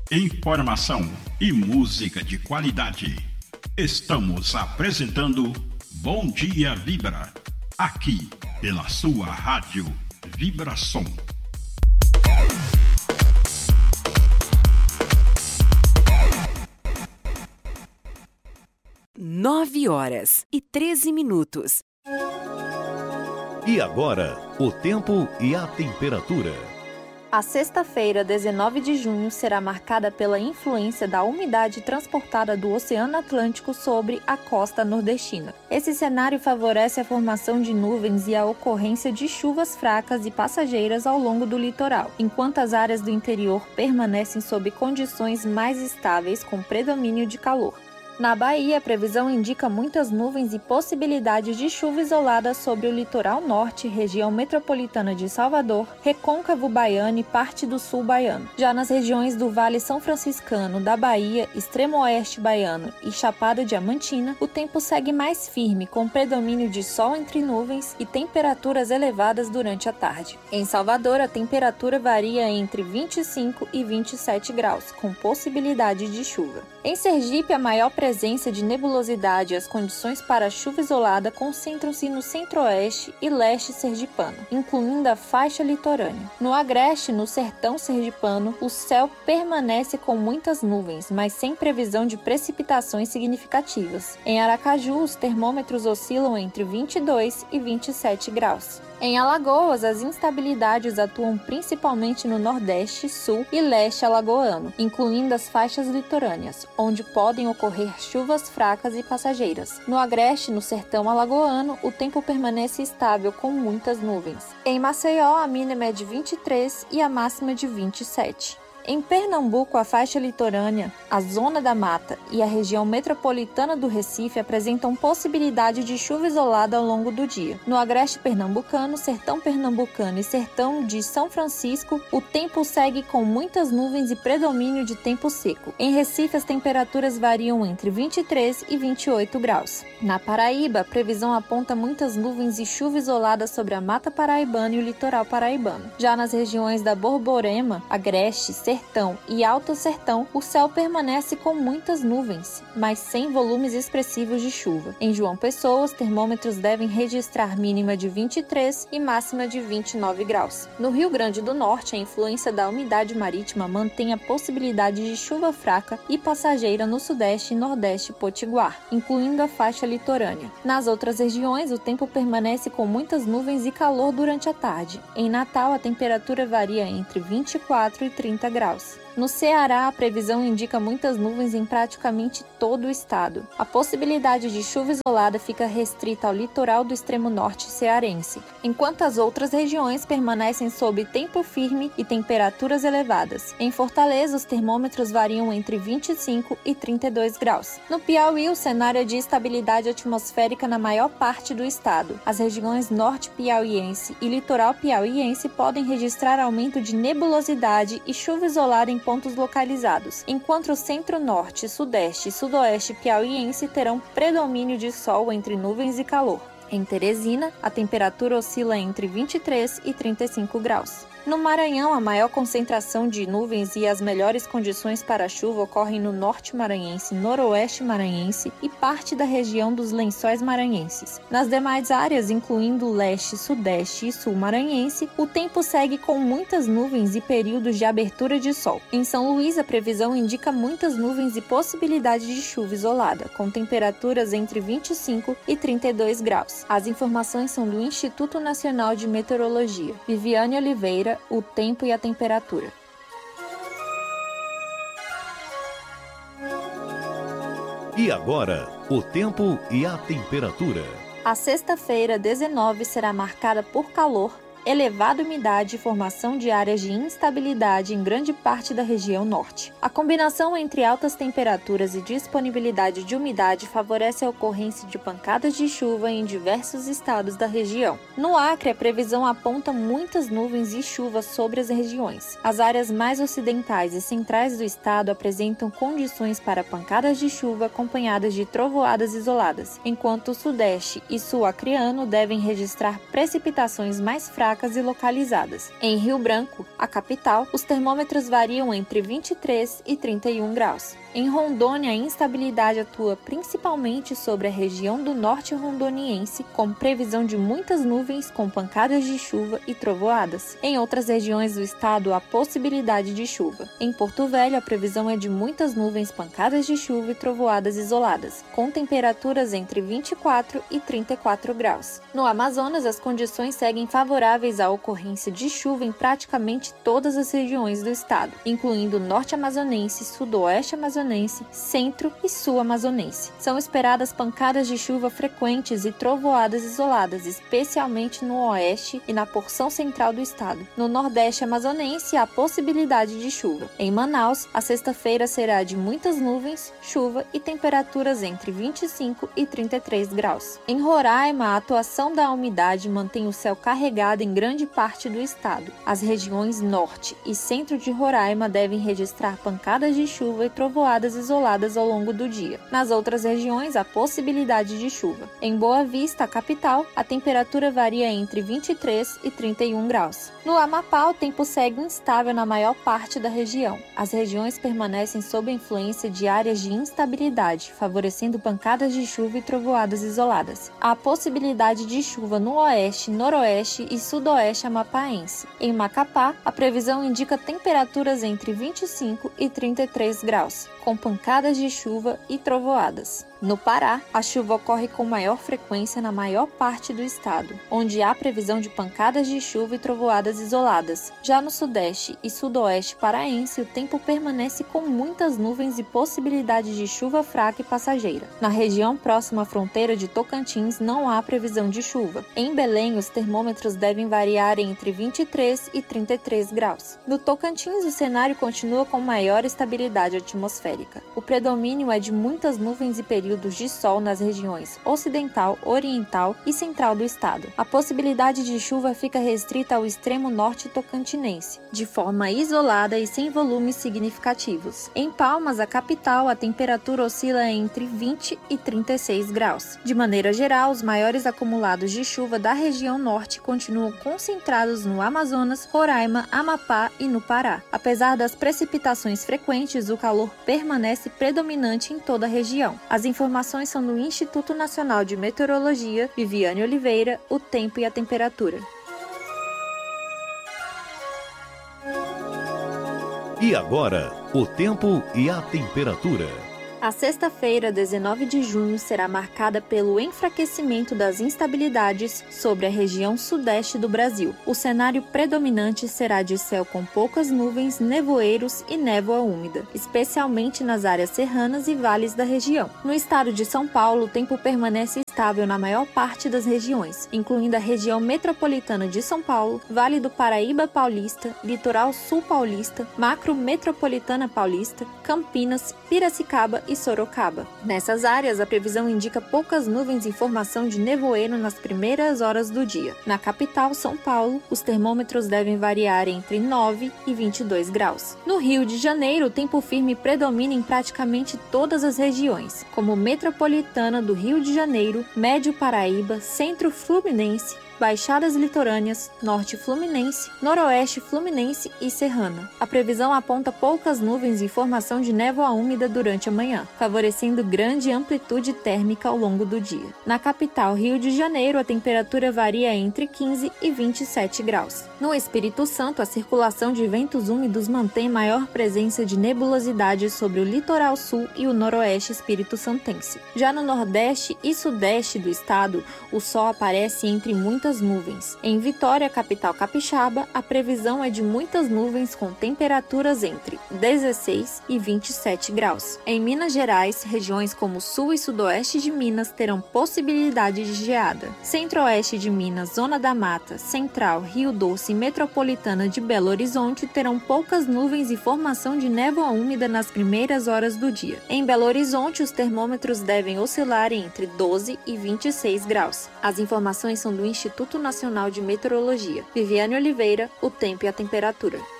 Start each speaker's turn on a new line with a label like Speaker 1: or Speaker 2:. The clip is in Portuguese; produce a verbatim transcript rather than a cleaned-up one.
Speaker 1: Informação e música de qualidade. Estamos apresentando Bom Dia Vibra, aqui pela sua rádio Vibração.
Speaker 2: Nove horas e treze minutos.
Speaker 3: E agora, o tempo e a temperatura.
Speaker 4: A sexta-feira, dezenove de junho, será marcada pela influência da umidade transportada do Oceano Atlântico sobre a costa nordestina. Esse cenário favorece a formação de nuvens e a ocorrência de chuvas fracas e passageiras ao longo do litoral, enquanto as áreas do interior permanecem sob condições mais estáveis, com predomínio de calor. Na Bahia, a previsão indica muitas nuvens e possibilidades de chuva isolada sobre o litoral norte, região metropolitana de Salvador, Recôncavo Baiano e parte do sul baiano. Já nas regiões do Vale São Franciscano, da Bahia, Extremo Oeste Baiano e Chapada Diamantina, o tempo segue mais firme, com predomínio de sol entre nuvens e temperaturas elevadas durante a tarde. Em Salvador, a temperatura varia entre vinte e cinco e vinte e sete graus, com possibilidade de chuva. Em Sergipe, a maior presença de nebulosidade e as condições para chuva isolada concentram-se no centro-oeste e leste sergipano, incluindo a faixa litorânea. No agreste, no sertão sergipano, o céu permanece com muitas nuvens, mas sem previsão de precipitações significativas. Em Aracaju, os termômetros oscilam entre vinte e dois e vinte e sete graus. Em Alagoas, as instabilidades atuam principalmente no nordeste, sul e leste alagoano, incluindo as faixas litorâneas, onde podem ocorrer chuvas fracas e passageiras. No agreste, no sertão alagoano, o tempo permanece estável com muitas nuvens. Em Maceió, a mínima é de vinte e três e a máxima de vinte e sete. Em Pernambuco, a faixa litorânea, a zona da mata e a região metropolitana do Recife apresentam possibilidade de chuva isolada ao longo do dia. No agreste pernambucano, sertão pernambucano e sertão de São Francisco, o tempo segue com muitas nuvens e predomínio de tempo seco. Em Recife, as temperaturas variam entre vinte e três e vinte e oito graus. Na Paraíba, a previsão aponta muitas nuvens e chuva isolada sobre a Mata Paraibana e o litoral paraibano. Já nas regiões da Borborema, Agreste, Sertão e Alto Sertão, o céu permanece com muitas nuvens, mas sem volumes expressivos de chuva. Em João Pessoa, os termômetros devem registrar mínima de vinte e três e máxima de vinte e nove graus. No Rio Grande do Norte, a influência da umidade marítima mantém a possibilidade de chuva fraca e passageira no Sudeste e Nordeste Potiguar, incluindo a faixa litorânea. Nas outras regiões, o tempo permanece com muitas nuvens e calor durante a tarde. Em Natal, a temperatura varia entre vinte e quatro e trinta graus. No Ceará, a previsão indica muitas nuvens em praticamente todo o estado. A possibilidade de chuva isolada fica restrita ao litoral do extremo norte cearense, enquanto as outras regiões permanecem sob tempo firme e temperaturas elevadas. Em Fortaleza, os termômetros variam entre vinte e cinco e trinta e dois graus. No Piauí, o cenário é de estabilidade atmosférica na maior parte do estado. As regiões norte piauiense e litoral piauiense podem registrar aumento de nebulosidade e chuva isolada em pontos localizados, enquanto o centro-norte, sudeste e sudoeste piauiense terão predomínio de sol entre nuvens e calor. Em Teresina, a temperatura oscila entre vinte e três e trinta e cinco graus. No Maranhão, a maior concentração de nuvens e as melhores condições para a chuva ocorrem no norte maranhense, noroeste maranhense e parte da região dos Lençóis Maranhenses. Nas demais áreas, incluindo leste, sudeste e sul maranhense, o tempo segue com muitas nuvens e períodos de abertura de sol. Em São Luís, a previsão indica muitas nuvens e possibilidade de chuva isolada, com temperaturas entre vinte e cinco e trinta e dois graus. As informações são do Instituto Nacional de Meteorologia. Viviane Oliveira, o tempo e a temperatura.
Speaker 3: E agora, o tempo e a temperatura.
Speaker 4: A sexta-feira, dezenove, será marcada por calor, elevada umidade e formação de áreas de instabilidade em grande parte da região norte. A combinação entre altas temperaturas e disponibilidade de umidade favorece a ocorrência de pancadas de chuva em diversos estados da região. No Acre, a previsão aponta muitas nuvens e chuvas sobre as regiões. As áreas mais ocidentais e centrais do estado apresentam condições para pancadas de chuva acompanhadas de trovoadas isoladas, enquanto o sudeste e sul acreano devem registrar precipitações mais fracas fracas e localizadas. Em Rio Branco, a capital, os termômetros variam entre vinte e três e trinta e um graus. Em Rondônia, a instabilidade atua principalmente sobre a região do norte rondoniense, com previsão de muitas nuvens com pancadas de chuva e trovoadas. Em outras regiões do estado, há possibilidade de chuva. Em Porto Velho, a previsão é de muitas nuvens, pancadas de chuva e trovoadas isoladas, com temperaturas entre vinte e quatro e trinta e quatro graus. No Amazonas, as condições seguem favoráveis à ocorrência de chuva em praticamente todas as regiões do estado, incluindo norte amazonense, sudoeste amazonense, centro e sul amazonense. São esperadas pancadas de chuva frequentes e trovoadas isoladas, especialmente no oeste e na porção central do estado. No nordeste amazonense, há possibilidade de chuva. Em Manaus, a sexta-feira será de muitas nuvens, chuva e temperaturas entre vinte e cinco e trinta e três graus. Em Roraima, a atuação da umidade mantém o céu carregado em grande parte do estado. As regiões norte e centro de Roraima devem registrar pancadas de chuva e trovoadas isoladas ao longo do dia. Nas outras regiões, há possibilidade de chuva. Em Boa Vista, a capital, a temperatura varia entre vinte e três e trinta e um graus. No Amapá, o tempo segue instável na maior parte da região. As regiões permanecem sob a influência de áreas de instabilidade, favorecendo pancadas de chuva e trovoadas isoladas. Há possibilidade de chuva no oeste, noroeste e sudoeste amapaense. Em Macapá, a previsão indica temperaturas entre vinte e cinco e trinta e três graus, com pancadas de chuva e trovoadas. No Pará, a chuva ocorre com maior frequência na maior parte do estado, onde há previsão de pancadas de chuva e trovoadas isoladas. Já no sudeste e sudoeste paraense, o tempo permanece com muitas nuvens e possibilidade de chuva fraca e passageira. Na região próxima à fronteira de Tocantins, não há previsão de chuva. Em Belém, os termômetros devem variar entre vinte e três e trinta e três graus. No Tocantins, o cenário continua com maior estabilidade atmosférica. O predomínio é de muitas nuvens e períodos de sol nas regiões ocidental, oriental e central do estado. A possibilidade de chuva fica restrita ao extremo norte tocantinense, de forma isolada e sem volumes significativos. Em Palmas, a capital, a temperatura oscila entre vinte e trinta e seis graus. De maneira geral, os maiores acumulados de chuva da região norte continuam concentrados no Amazonas, Roraima, Amapá e no Pará. Apesar das precipitações frequentes, o calor permanece predominante em toda a região. As informações são do Instituto Nacional de Meteorologia, Viviane Oliveira, o tempo e a temperatura.
Speaker 3: E agora, o tempo e a temperatura.
Speaker 4: A sexta-feira, dezenove de junho, será marcada pelo enfraquecimento das instabilidades sobre a região sudeste do Brasil. O cenário predominante será de céu com poucas nuvens, nevoeiros e névoa úmida, especialmente nas áreas serranas e vales da região. No estado de São Paulo, o tempo permanece estável na maior parte das regiões, incluindo a região metropolitana de São Paulo, Vale do Paraíba Paulista, Litoral Sul Paulista, Macro Metropolitana Paulista, Campinas, Piracicaba e Sorocaba. Nessas áreas, a previsão indica poucas nuvens e formação de nevoeiro nas primeiras horas do dia. Na capital, São Paulo, os termômetros devem variar entre nove e vinte e dois graus. No Rio de Janeiro, o tempo firme predomina em praticamente todas as regiões, como metropolitana do Rio de Janeiro, Médio Paraíba, Centro Fluminense, Baixadas Litorâneas, Norte Fluminense, Noroeste Fluminense e Serrana. A previsão aponta poucas nuvens e formação de névoa úmida durante a manhã, favorecendo grande amplitude térmica ao longo do dia. Na capital, Rio de Janeiro, a temperatura varia entre quinze e vinte e sete graus. No Espírito Santo, a circulação de ventos úmidos mantém maior presença de nebulosidade sobre o litoral sul e o noroeste espírito-santense. Já no nordeste e sudeste do estado, o sol aparece entre muitas nuvens. Em Vitória, capital capixaba, a previsão é de muitas nuvens com temperaturas entre dezesseis e vinte e sete graus. Em Minas Gerais, regiões como sul e sudoeste de Minas terão possibilidade de geada. Centro-oeste de Minas, Zona da Mata, Central, Rio Doce e Metropolitana de Belo Horizonte terão poucas nuvens e formação de névoa úmida nas primeiras horas do dia. Em Belo Horizonte, os termômetros devem oscilar entre doze e vinte e seis graus. As informações são do Instituto Instituto Nacional de Meteorologia. Viviane Oliveira, o tempo e a temperatura.